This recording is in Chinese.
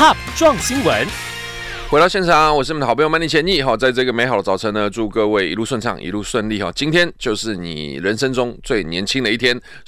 Top 撞新闻。 回到现场，我是你们的好朋友曼尼钱义。在这个美好的早晨呢，祝各位一路顺畅，一路顺利。今天就是你人生中最年轻的一天，